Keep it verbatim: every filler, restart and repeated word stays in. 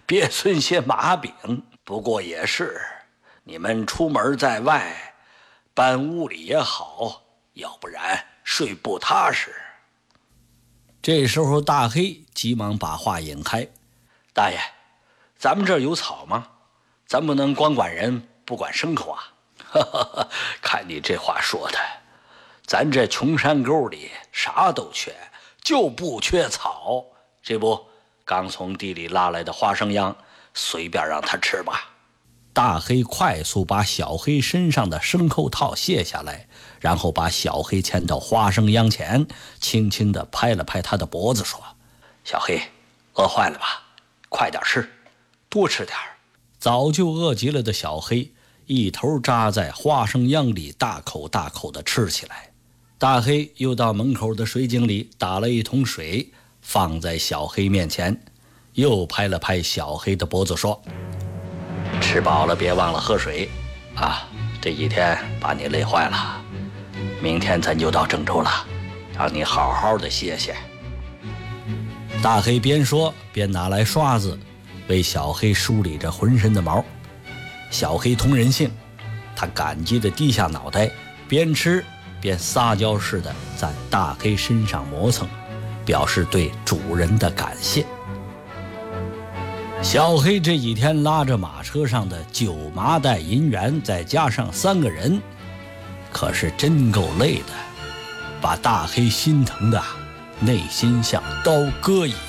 别存些马饼。不过也是，你们出门在外，搬屋里也好，要不然睡不踏实。这时候大黑急忙把话引开：大爷，咱们这儿有草吗？咱不能光管人不管牲口啊。看你这话说的，咱这穷山沟里啥都缺，就不缺草。这不刚从地里拉来的花生秧，随便让他吃吧。大黑快速把小黑身上的牲口套卸下来，然后把小黑牵到花生秧前，轻轻地拍了拍他的脖子，说：小黑，饿坏了吧？快点吃，多吃点。早就饿极了的小黑一头扎在花生秧里，大口大口地吃起来。大黑又到门口的水井里打了一桶水，放在小黑面前，又拍了拍小黑的脖子，说：吃饱了别忘了喝水啊！这几天把你累坏了，明天咱就到郑州了，让你好好的歇歇。大黑边说边拿来刷子为小黑梳理着浑身的毛。小黑通人性，他感激地低下脑袋，边吃边撒娇似的在大黑身上磨蹭，表示对主人的感谢。小黑这几天拉着马车上的九麻袋银元，再加上三个人，可是真够累的，把大黑心疼的内心像刀割一样。